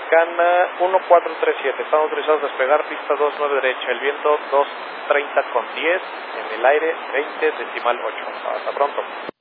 Americana 1437, estamos autorizados a despegar pista 29 derecha, el viento 230 con 10, en el aire 20 decimal 8. Hasta pronto.